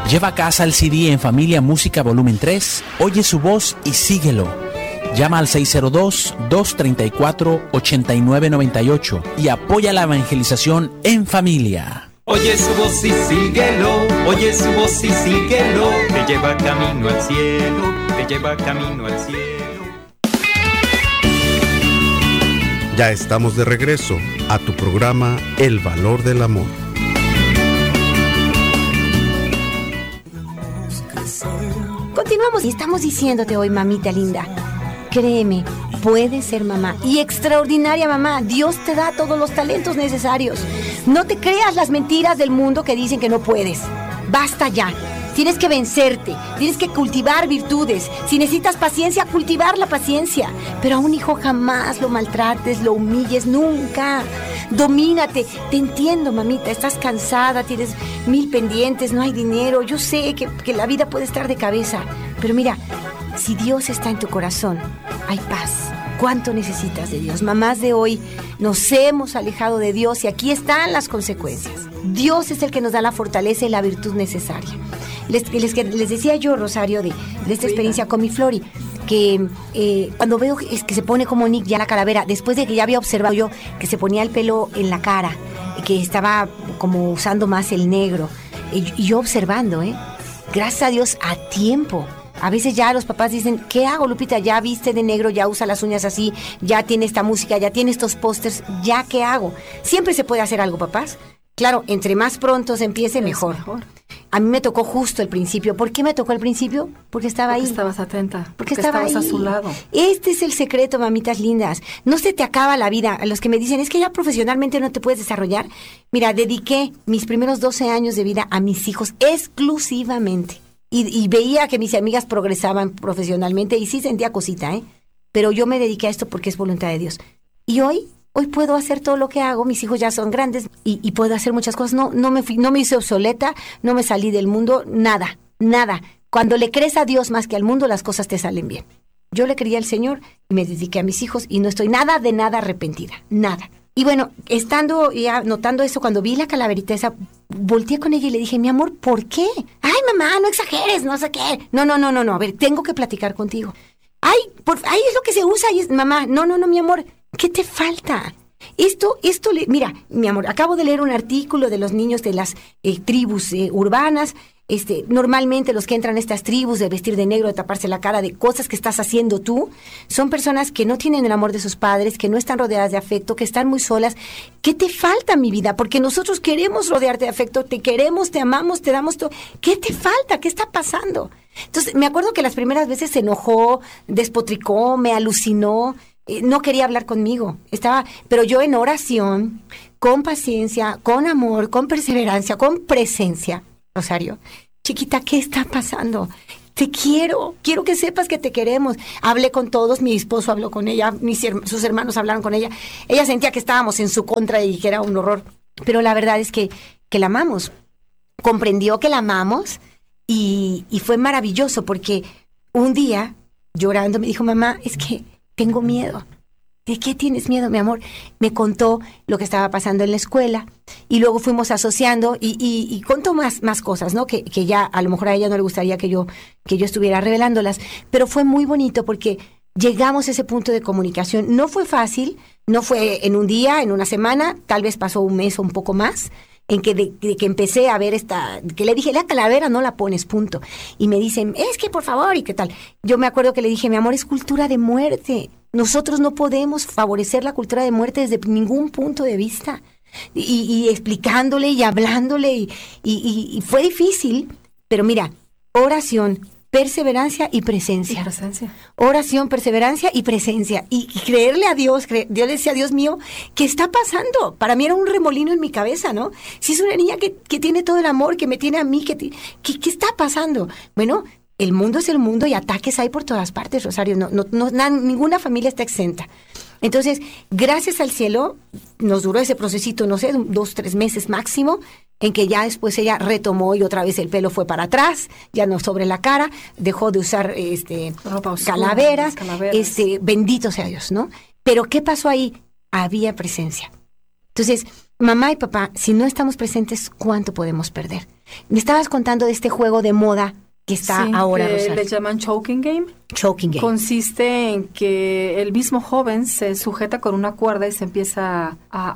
Lleva a casa el CD En Familia Música Volumen 3, oye su voz y síguelo. Llama al 602-234-8998 y apoya la evangelización en familia. Oye su voz y síguelo, oye su voz y síguelo, te lleva camino al cielo, te lleva camino al cielo. Ya estamos de regreso a tu programa El Valor del Amor. Continuamos y estamos diciéndote hoy, mamita linda, créeme, puedes ser mamá y extraordinaria mamá. Dios te da todos los talentos necesarios. No te creas las mentiras del mundo que dicen que no puedes. Basta ya. Tienes que vencerte, tienes que cultivar virtudes. Si necesitas paciencia, cultivar la paciencia. Pero a un hijo jamás lo maltrates, lo humilles, nunca. Domínate. Te entiendo, mamita, estás cansada, tienes 1000 pendientes, no hay dinero. Yo sé que la vida puede estar de cabeza. Pero mira, si Dios está en tu corazón, hay paz. ¿Cuánto necesitas de Dios? Mamás de hoy nos hemos alejado de Dios y aquí están las consecuencias. Dios es el que nos da la fortaleza y la virtud necesaria. Les decía yo, Rosario, de esta experiencia con mi Flori, que cuando veo que se pone como Nick ya la calavera, después de que ya había observado yo que se ponía el pelo en la cara, que estaba como usando más el negro, y yo observando, gracias a Dios, a tiempo. A veces ya los papás dicen, ¿qué hago, Lupita? Ya viste de negro, ya usa las uñas así, ya tiene esta música, ya tiene estos pósters, ¿ya qué hago? Siempre se puede hacer algo, papás. Claro, entre más pronto se empiece, mejor. A mí me tocó justo el principio. ¿Por qué me tocó el principio? Porque estaba ahí. Porque estabas atenta. Porque estabas a su lado. Este es el secreto, mamitas lindas. No se te acaba la vida. A los que me dicen, es que ya profesionalmente no te puedes desarrollar. Mira, dediqué mis primeros 12 años de vida a mis hijos exclusivamente. Y veía que mis amigas progresaban profesionalmente y sí sentía cosita, Pero yo me dediqué a esto porque es voluntad de Dios. Y hoy puedo hacer todo lo que hago. Mis hijos ya son grandes y puedo hacer muchas cosas. No me hice obsoleta, no me salí del mundo, nada. Cuando le crees a Dios más que al mundo, las cosas te salen bien. Yo le creí al Señor y me dediqué a mis hijos y no estoy nada arrepentida, nada. Y bueno, estando ya notando eso, cuando vi la calaverita esa, volteé con ella y le dije, mi amor, ¿por qué? Ay, mamá, no exageres, no sé qué. No, a ver, tengo que platicar contigo. Ay, es lo que se usa, mamá, no, mi amor, ¿qué te falta? Mira, mi amor, acabo de leer un artículo de los niños de las tribus urbanas. Normalmente los que entran a estas tribus de vestir de negro, de taparse la cara, de cosas que estás haciendo tú, son personas que no tienen el amor de sus padres, que no están rodeadas de afecto, que están muy solas. ¿Qué te falta, mi vida? Porque nosotros queremos rodearte de afecto, te queremos, te amamos, te damos todo. ¿Qué te falta? ¿Qué está pasando? Entonces, me acuerdo que las primeras veces se enojó, despotricó, me alucinó, no quería hablar conmigo. Pero yo en oración, con paciencia, con amor, con perseverancia, con presencia. Rosario, chiquita, ¿qué está pasando? Te quiero que sepas que te queremos. Hablé con todos, mi esposo habló con ella, sus hermanos hablaron con ella. Ella sentía que estábamos en su contra y que era un horror. Pero la verdad es que la amamos. Comprendió que la amamos y fue maravilloso porque un día, llorando, me dijo, mamá, es que tengo miedo. ¿De qué tienes miedo, mi amor? Me contó lo que estaba pasando en la escuela y luego fuimos asociando y contó más cosas, ¿no? Que ya a lo mejor a ella no le gustaría que yo estuviera revelándolas, pero fue muy bonito porque llegamos a ese punto de comunicación. No fue fácil, no fue en un día, en una semana, tal vez pasó un mes o un poco más, en que de que empecé a ver que le dije, la calavera no la pones, punto. Y me dicen, es que por favor, ¿y qué tal? Yo me acuerdo que le dije, mi amor, es cultura de muerte. Nosotros no podemos favorecer la cultura de muerte desde ningún punto de vista. Y explicándole y hablándole y fue difícil, pero mira, oración, perseverancia y presencia. Oración, perseverancia y presencia. Y creerle a Dios, Dios le decía, Dios mío, ¿qué está pasando? Para mí era un remolino en mi cabeza, ¿no? Si es una niña que tiene todo el amor, que me tiene a mí, ¿qué está pasando? Bueno, el mundo es el mundo y ataques hay por todas partes, Rosario. Ninguna familia está exenta. Entonces, gracias al cielo, nos duró ese procesito, no sé, 2-3 meses máximo, en que ya después ella retomó y otra vez el pelo fue para atrás, ya no sobre la cara, dejó de usar ropa oscura, calaveras. Bendito sea Dios, ¿no? Pero ¿qué pasó ahí? Había presencia. Entonces, mamá y papá, si no estamos presentes, ¿cuánto podemos perder? Me estabas contando de este juego de moda que está ahora, que Rosario. le llaman choking game. Choking game. Consiste en que el mismo joven se sujeta con una cuerda y se empieza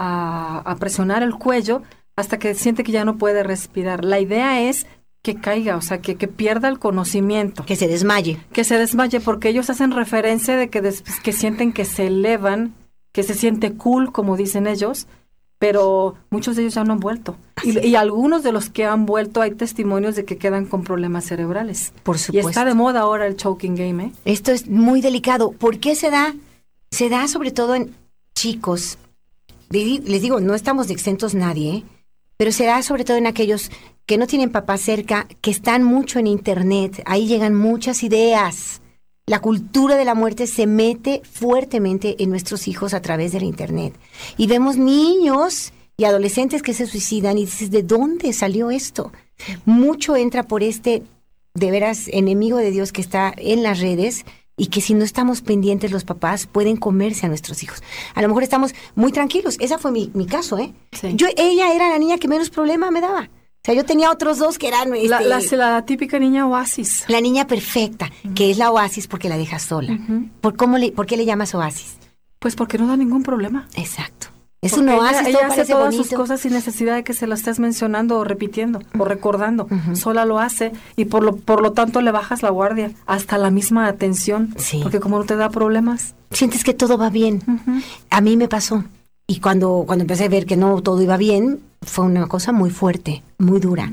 a presionar el cuello hasta que siente que ya no puede respirar. La idea es que caiga, o sea, que pierda el conocimiento. Que se desmaye. Que se desmaye, porque ellos hacen referencia de que sienten que se elevan, que se siente cool, como dicen ellos, pero muchos de ellos ya no han vuelto. Y algunos de los que han vuelto hay testimonios de que quedan con problemas cerebrales. Por Y supuesto. está de moda ahora el choking game, ¿eh? Esto es muy delicado. ¿Por qué se da? Se da sobre todo en chicos. Les digo, no estamos exentos nadie, ¿eh? Pero se da sobre todo en aquellos que no tienen papá cerca, que están mucho en internet. Ahí llegan muchas ideas. La cultura de la muerte se mete fuertemente en nuestros hijos a través del internet. Y vemos niños y adolescentes que se suicidan y dices, ¿de dónde salió esto? Mucho entra por de veras, enemigo de Dios que está en las redes y que si no estamos pendientes los papás pueden comerse a nuestros hijos. A lo mejor estamos muy tranquilos. Esa fue mi caso, ¿eh? Sí. Ella era la niña que menos problema me daba. O sea, yo tenía otros dos que eran... La típica niña oasis. La niña perfecta, que es la oasis porque la dejas sola. ¿Por qué le llamas oasis? Pues porque no da ningún problema. Exacto. Es Porque un oasis, ella todo hace parece todas bonito. sus cosas sin necesidad de que se lo estés mencionando o repitiendo o recordando. Sola lo hace y por lo tanto le bajas la guardia, hasta la misma atención. Sí. Porque como no te da problemas. Sientes que todo va bien. A mí me pasó. Y cuando empecé a ver que no todo iba bien, fue una cosa muy fuerte, muy dura.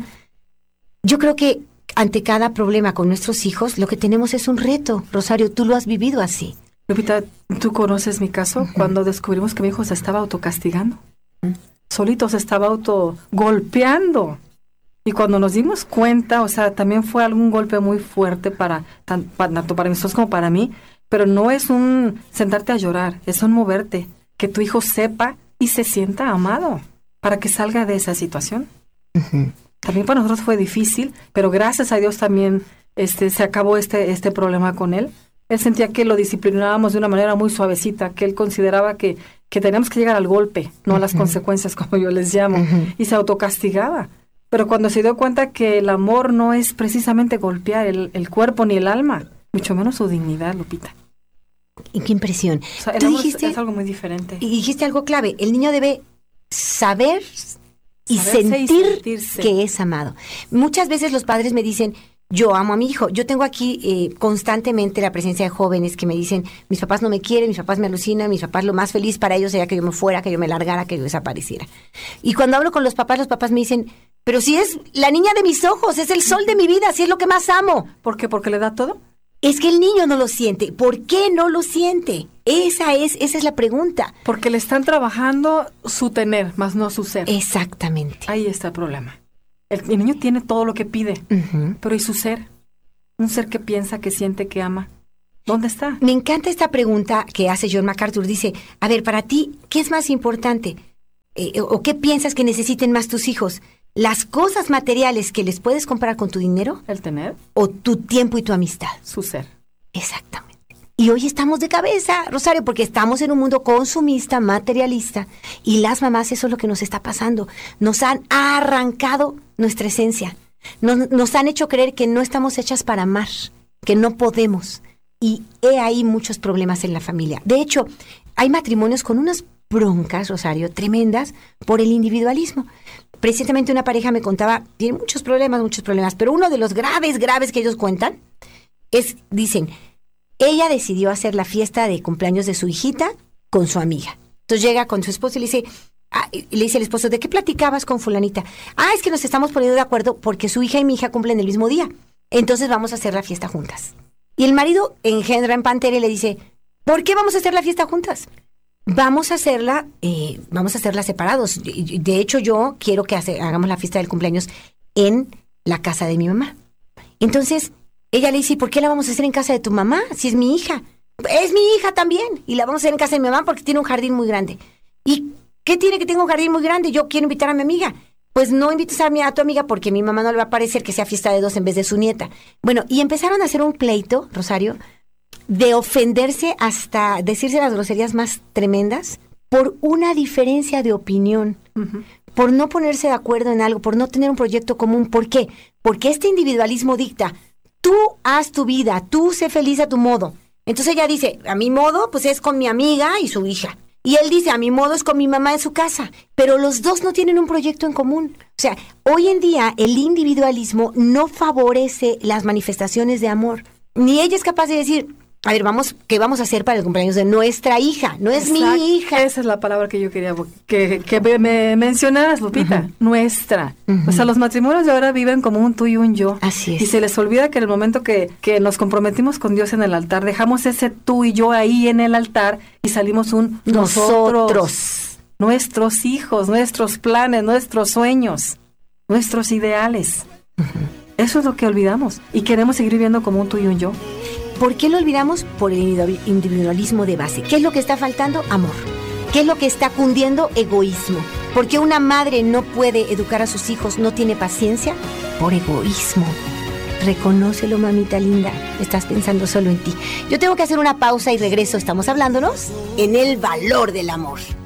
Yo creo que ante cada problema con nuestros hijos, lo que tenemos es un reto. Rosario, tú lo has vivido así. Lupita, ¿tú conoces mi caso? Cuando descubrimos que mi hijo se estaba autocastigando. Solito se estaba autogolpeando. Y cuando nos dimos cuenta, o sea, también fue algún golpe muy fuerte tanto para mis hijos como para mí, pero no es un sentarte a llorar, es un moverte, que tu hijo sepa y se sienta amado para que salga de esa situación. También para nosotros fue difícil, pero gracias a Dios también se acabó este problema con él. Él sentía que lo disciplinábamos de una manera muy suavecita, que él consideraba que teníamos que llegar al golpe, no a las consecuencias, como yo les llamo, y se autocastigaba. Pero cuando se dio cuenta que el amor no es precisamente golpear el cuerpo ni el alma, mucho menos su dignidad, Lupita. Y qué impresión. O sea, Tú dijiste, es algo muy diferente. y dijiste algo clave, el niño debe saber y Saberse y sentirse. que es amado. Muchas veces los padres me dicen, yo amo a mi hijo. Yo tengo aquí constantemente la presencia de jóvenes que me dicen, mis papás no me quieren, mis papás me alucinan, mis papás lo más feliz para ellos sería que yo me fuera, que yo me largara, que yo desapareciera. Y cuando hablo con los papás me dicen, pero si es la niña de mis ojos, es el sol de mi vida, si es lo que más amo. ¿Por qué? ¿Porque le da todo? Es que el niño no lo siente. ¿Por qué no lo siente? Esa es la pregunta. Porque le están trabajando su tener, más no su ser. Exactamente. Ahí está el problema. El niño tiene todo lo que pide, pero ¿y su ser? Un ser que piensa, que siente, que ama. ¿Dónde está? Me encanta esta pregunta que hace John MacArthur. Dice, a ver, para ti, ¿qué es más importante? ¿O qué piensas que necesiten más tus hijos? ¿Las cosas materiales que les puedes comprar con tu dinero? El tener, ¿O tu tiempo y tu amistad? su ser. Exactamente. Y hoy estamos de cabeza, Rosario, porque estamos en un mundo consumista, materialista, y las mamás, eso es lo que nos está pasando. Nos han arrancado nuestra esencia. Nos han hecho creer que no estamos hechas para amar, que no podemos. Y he ahí muchos problemas en la familia. De hecho, hay matrimonios con unas broncas, Rosario, tremendas por el individualismo. Precisamente una pareja me contaba, tiene muchos problemas, pero uno de los graves que ellos cuentan dicen, ella decidió hacer la fiesta de cumpleaños de su hijita con su amiga. Entonces llega con su esposo y le dice el esposo, ¿de qué platicabas con fulanita? Es que nos estamos poniendo de acuerdo porque su hija y mi hija cumplen el mismo día. Entonces vamos a hacer la fiesta juntas. Y el marido engendra en pantera y le dice, ¿por qué vamos a hacer la fiesta juntas? Vamos a hacerla separados. De hecho, yo quiero que hagamos la fiesta del cumpleaños en la casa de mi mamá. Entonces, ella le dice, ¿por qué la vamos a hacer en casa de tu mamá? Si es mi hija. Es mi hija también. Y la vamos a hacer en casa de mi mamá porque tiene un jardín muy grande. ¿Y qué tiene que tenga un jardín muy grande? Yo quiero invitar a mi amiga. Pues no invites a tu amiga porque a mi mamá no le va a parecer que sea fiesta de dos en vez de su nieta. Bueno, y empezaron a hacer un pleito, Rosario, de ofenderse hasta decirse las groserías más tremendas por una diferencia de opinión. por no ponerse de acuerdo en algo, por no tener un proyecto común. ¿Por qué? Porque este individualismo dicta, tú haz tu vida, tú sé feliz a tu modo. Entonces ella dice, a mi modo, pues es con mi amiga y su hija. Y él dice, a mi modo es con mi mamá en su casa. Pero los dos no tienen un proyecto en común. O sea, hoy en día el individualismo no favorece las manifestaciones de amor. Ni ella es capaz de decir, a ver, ¿qué vamos a hacer para el cumpleaños de nuestra hija? No es mi hija. Esa es la palabra que yo quería que me mencionaras, Lupita. Nuestra. O sea, los matrimonios de ahora viven como un tú y un yo. Así es. Y se les olvida que en el momento que nos comprometimos con Dios en el altar, dejamos ese tú y yo ahí en el altar y salimos un nosotros. Nuestros hijos, nuestros planes, nuestros sueños, nuestros ideales. Eso es lo que olvidamos. Y queremos seguir viviendo como un tú y un yo. ¿Por qué lo olvidamos? Por el individualismo de base. ¿Qué es lo que está faltando? Amor. ¿Qué es lo que está cundiendo? Egoísmo. ¿Por qué una madre no puede educar a sus hijos, no tiene paciencia? Por egoísmo. Reconócelo, mamita linda. Estás pensando solo en ti. Yo tengo que hacer una pausa y regreso. Estamos hablándonos en el valor del amor.